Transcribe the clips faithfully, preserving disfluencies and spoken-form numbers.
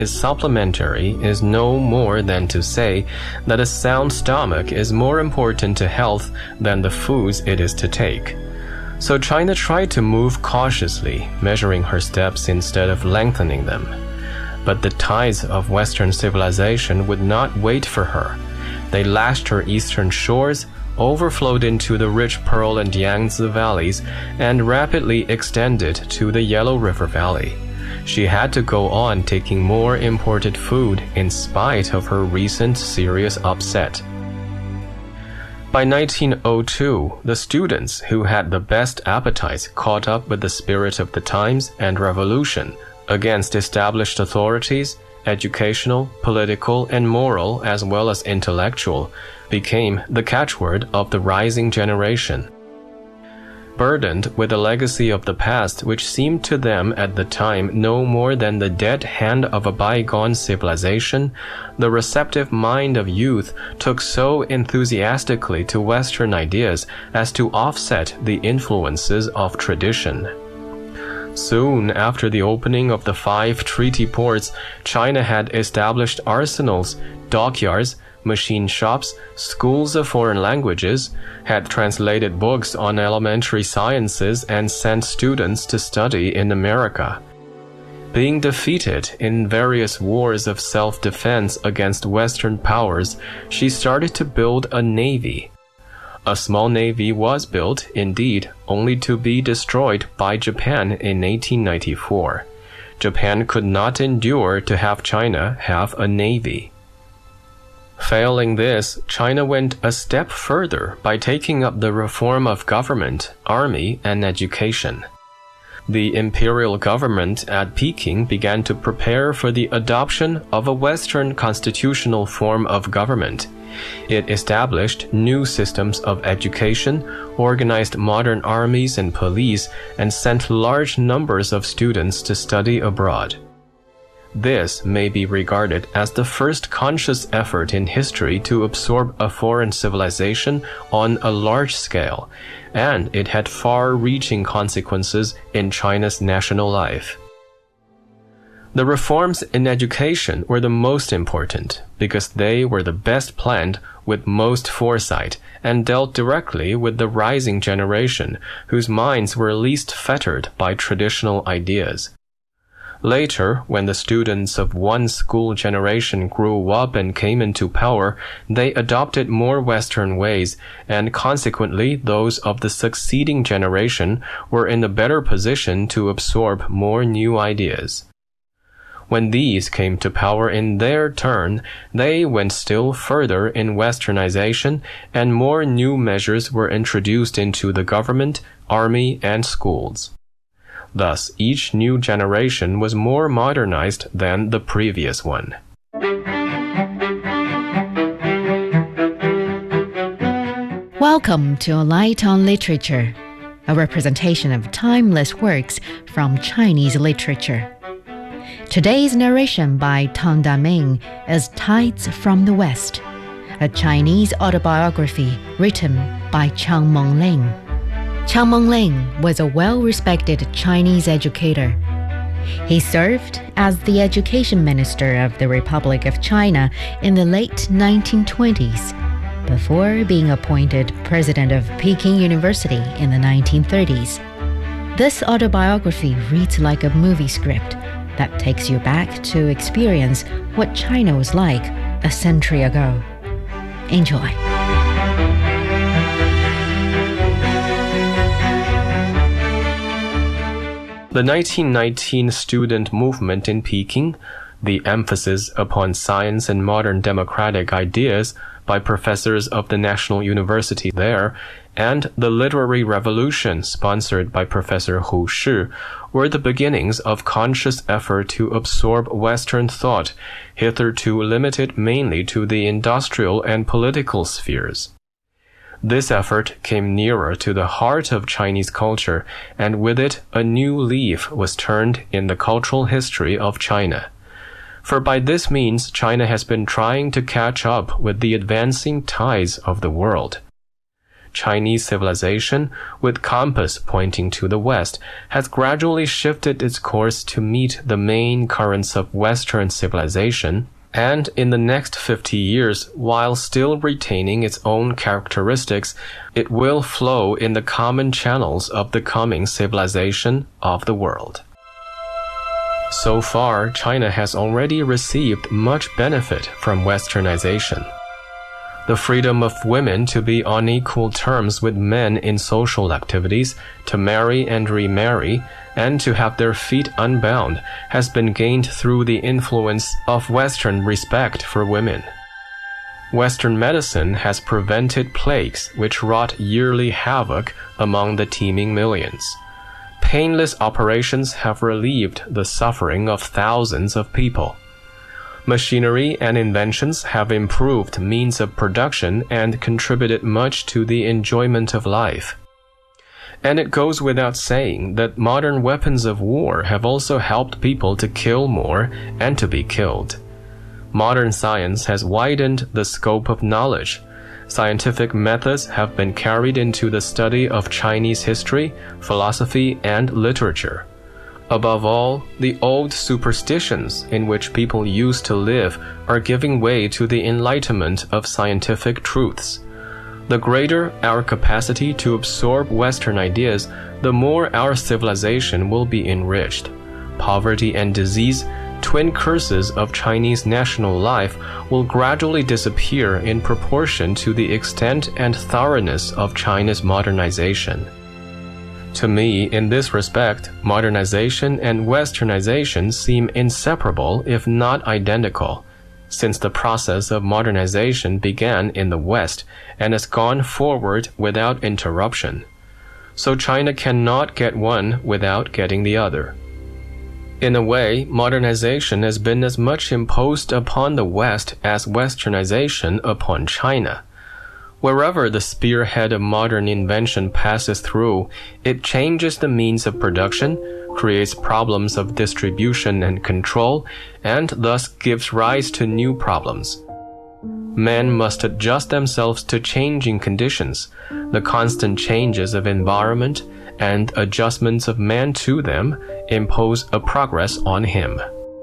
is supplementary is no more than to say that a sound stomach is more important to health than the foods it is to take. So China tried to move cautiously, measuring her steps instead of lengthening them. But the tides of Western civilization would not wait for her. They lashed her eastern shores, overflowed into the rich Pearl and Yangtze valleys, and rapidly extended to the Yellow River Valley. She had to go on taking more imported food in spite of her recent serious upset. By nineteen oh two, the students who had the best appetites caught up with the spirit of the times and revolution against established authorities, educational, political, and moral as well as intellectual, became the catchword of the rising generation. Burdened with the legacy of the past, which seemed to them at the time no more than the dead hand of a bygone civilization, the receptive mind of youth took so enthusiastically to Western ideas as to offset the influences of tradition. Soon after the opening of the five treaty ports, China had established arsenals, dockyards, machine shops, schools of foreign languages, had translated books on elementary sciences, and sent students to study in America. Being defeated in various wars of self-defense against Western powers, she started to build a navy. A small navy was built, indeed, only to be destroyed by Japan in eighteen ninety-four. Japan could not endure to have China have a navy. Failing this, China went a step further by taking up the reform of government, army, and education. The imperial government at Peking began to prepare for the adoption of a Western constitutional form of government. It established new systems of education, organized modern armies and police, and sent large numbers of students to study abroad. This may be regarded as the first conscious effort in history to absorb a foreign civilization on a large scale, and it had far-reaching consequences in China's national life. The reforms in education were the most important because they were the best planned with most foresight and dealt directly with the rising generation whose minds were least fettered by traditional ideas. Later, when the students of one school generation grew up and came into power, they adopted more Western ways, and consequently those of the succeeding generation were in a better position to absorb more new ideas. When these came to power in their turn, they went still further in Westernization, and more new measures were introduced into the government, army, and schools. Thus, each new generation was more modernized than the previous one. Welcome to A Light on Literature, a representation of timeless works from Chinese literature. Today's narration by Tang Daming is Tides from the West, a Chinese autobiography written by Chiang Meng-ling. Chiang Meng-ling was a well-respected Chinese educator. He served as the education minister of the Republic of China in the late nineteen twenties, before being appointed president of Peking University in the nineteen thirties. This autobiography reads like a movie script that takes you back to experience what China was like a century ago. Enjoy. The nineteen nineteen student movement in Peking, the emphasis upon science and modern democratic ideas by professors of the National University there, and the literary revolution sponsored by Professor Hu Shi were the beginnings of conscious effort to absorb Western thought, hitherto limited mainly to the industrial and political spheres. This effort came nearer to the heart of Chinese culture, and with it a new leaf was turned in the cultural history of China. For by this means China has been trying to catch up with the advancing tides of the world. Chinese civilization, with compass pointing to the west, has gradually shifted its course to meet the main currents of Western civilization, and in the next fifty years, while still retaining its own characteristics, it will flow in the common channels of the coming civilization of the world. So far, China has already received much benefit from Westernization. The freedom of women to be on equal terms with men in social activities, to marry and remarry, and to have their feet unbound has been gained through the influence of Western respect for women. Western medicine has prevented plagues which wrought yearly havoc among the teeming millions. Painless operations have relieved the suffering of thousands of people. Machinery and inventions have improved means of production and contributed much to the enjoyment of life. And it goes without saying that modern weapons of war have also helped people to kill more and to be killed. Modern science has widened the scope of knowledge. Scientific methods have been carried into the study of Chinese history, philosophy, and literature. Above all, the old superstitions in which people used to live are giving way to the enlightenment of scientific truths. The greater our capacity to absorb Western ideas, the more our civilization will be enriched. Poverty and disease, twin curses of Chinese national life, will gradually disappear in proportion to the extent and thoroughness of China's modernization. To me, in this respect, modernization and Westernization seem inseparable if not identical, since the process of modernization began in the West and has gone forward without interruption. So China cannot get one without getting the other. In a way, modernization has been as much imposed upon the West as Westernization upon China. Wherever the spearhead of modern invention passes through, it changes the means of production, creates problems of distribution and control, and thus gives rise to new problems. Men must adjust themselves to changing conditions, the constant changes of environment, and adjustments of man to them impose a progress on him.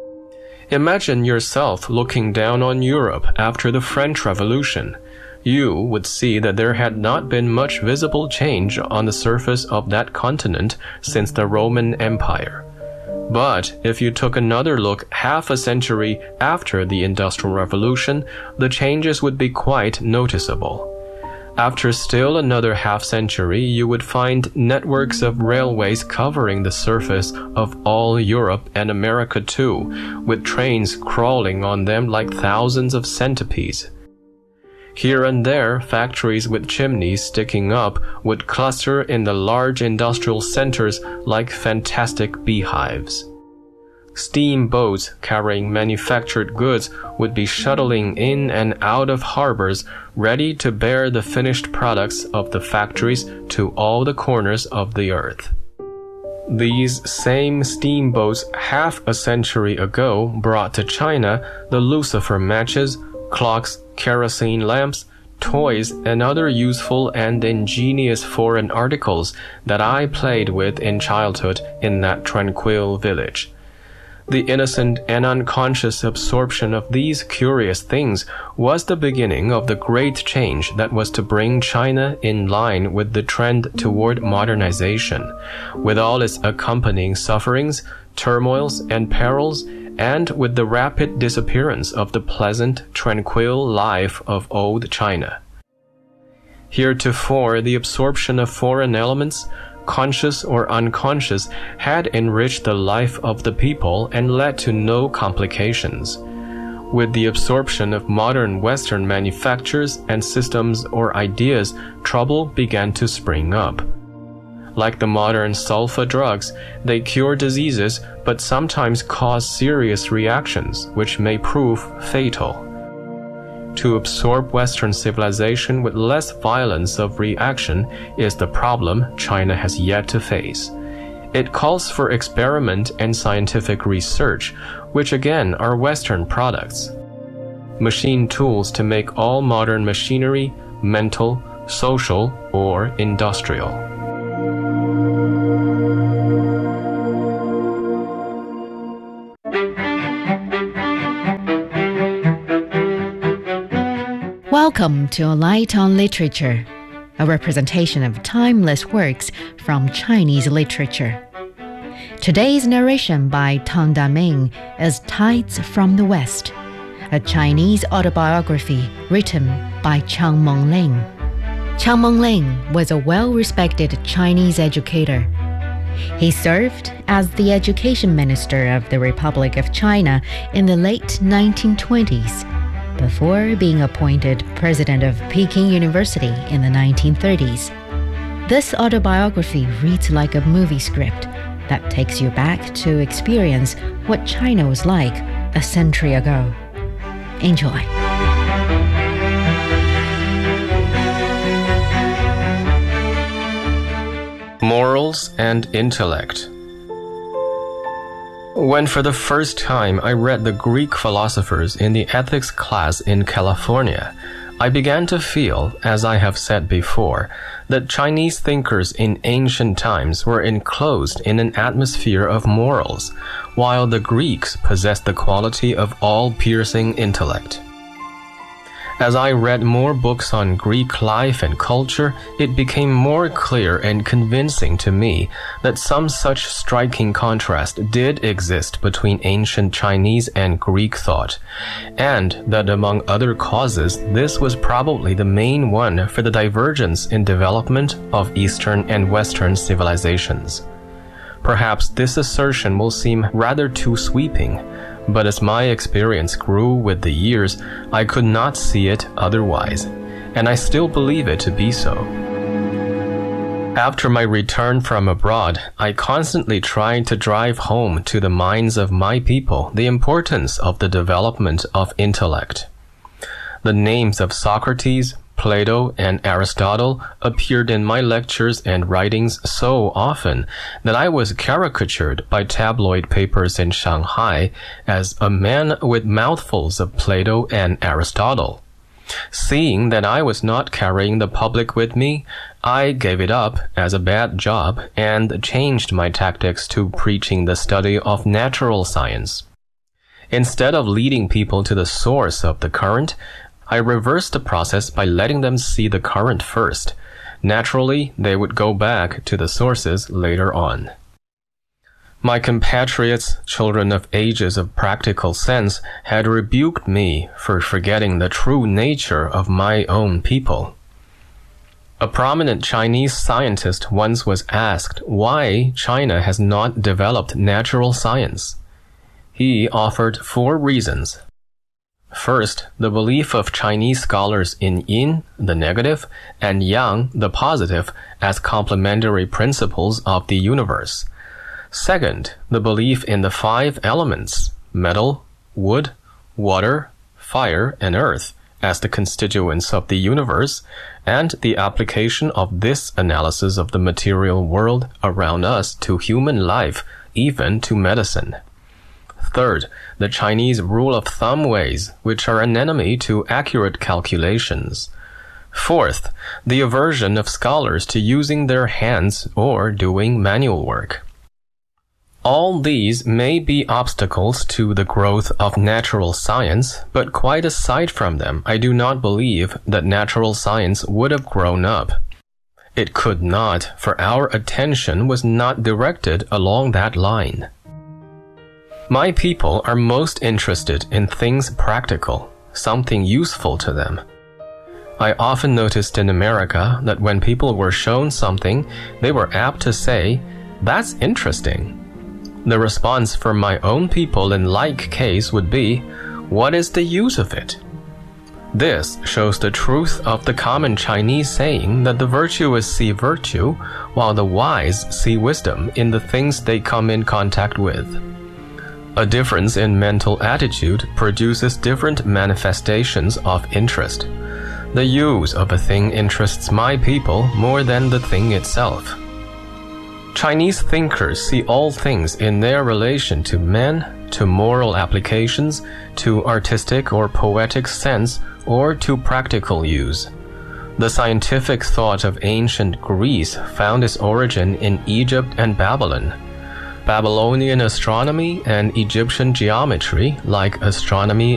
Imagine yourself looking down on Europe after the French Revolution. You would see that there had not been much visible change on the surface of that continent since the Roman Empire. But if you took another look half a century after the Industrial Revolution, the changes would be quite noticeable. After still another half century, you would find networks of railways covering the surface of all Europe and America too, with trains crawling on them like thousands of centipedes. Here and there, factories with chimneys sticking up would cluster in the large industrial centers like fantastic beehives. Steamboats carrying manufactured goods would be shuttling in and out of harbors, ready to bear the finished products of the factories to all the corners of the earth. These same steamboats half a century ago brought to China the lucifer matches, clocks, kerosene lamps, toys, and other useful and ingenious foreign articles that I played with in childhood in that tranquil village. The innocent and unconscious absorption of these curious things was the beginning of the great change that was to bring China in line with the trend toward modernization, with all its accompanying sufferings, turmoils, and perils, and with the rapid disappearance of the pleasant, tranquil life of old China. Heretofore, the absorption of foreign elements, conscious or unconscious, had enriched the life of the people and led to no complications. With the absorption of modern Western manufactures and systems or ideas, trouble began to spring up. Like the modern sulfa drugs, they cure diseases but sometimes cause serious reactions which may prove fatal. To absorb Western civilization with less violence of reaction is the problem China has yet to face. It calls for experiment and scientific research, which again are Western products. Machine tools to make all modern machinery, mental, social, or industrial. Welcome to A Light on Literature, a representation of timeless works from Chinese literature. Today's narration by Tang Daming is Tides from the West, a Chinese autobiography written by Qiang Mengling. Qiang Mengling was a well-respected Chinese educator. He served as the education minister of the Republic of China in the late nineteen twenties, before being appointed president of Peking University in the nineteen thirties. This autobiography reads like a movie script that takes you back to experience what China was like a century ago. Enjoy. Morals and Intellect. When for the first time I read the Greek philosophers in the ethics class in California, I began to feel, as I have said before, that Chinese thinkers in ancient times were enclosed in an atmosphere of morals, while the Greeks possessed the quality of all-piercing intellect. As I read more books on Greek life and culture, it became more clear and convincing to me that some such striking contrast did exist between ancient Chinese and Greek thought, and that among other causes, this was probably the main one for the divergence in development of Eastern and Western civilizations. Perhaps this assertion will seem rather too sweeping, but as my experience grew with the years, I could not see it otherwise, and I still believe it to be so. After my return from abroad, I constantly tried to drive home to the minds of my people the importance of the development of intellect. The names of Socrates, Plato, and Aristotle appeared in my lectures and writings so often that I was caricatured by tabloid papers in Shanghai as a man with mouthfuls of Plato and Aristotle. Seeing that I was not carrying the public with me, I gave it up as a bad job and changed my tactics to preaching the study of natural science. Instead of leading people to the source of the current, I reversed the process by letting them see the current first. Naturally, they would go back to the sources later on. My compatriots, children of ages of practical sense, had rebuked me for forgetting the true nature of my own people. A prominent Chinese scientist once was asked why China has not developed natural science. He offered four reasons. First, the belief of Chinese scholars in yin, the negative, and yang, the positive, as complementary principles of the universe. Second, the belief in the five elements, metal, wood, water, fire, and earth, as the constituents of the universe, and the application of this analysis of the material world around us to human life, even to medicine. Third, the Chinese rule of thumb ways, which are an enemy to accurate calculations. Fourth, the aversion of scholars to using their hands or doing manual work. All these may be obstacles to the growth of natural science, but quite aside from them, I do not believe that natural science would have grown up. It could not, for our attention was not directed along that line. My people are most interested in things practical, something useful to them. I often noticed in America that when people were shown something, they were apt to say, "That's interesting." The response from my own people in like case would be, "What is the use of it?" This shows the truth of the common Chinese saying that the virtuous see virtue, while the wise see wisdom in the things they come in contact with. A difference in mental attitude produces different manifestations of interest. The use of a thing interests my people more than the thing itself. Chinese thinkers see all things in their relation to men, to moral applications, to artistic or poetic sense, or to practical use. The scientific thought of ancient Greece found its origin in Egypt and Babylon. Babylonian astronomy and Egyptian geometry, like astronomy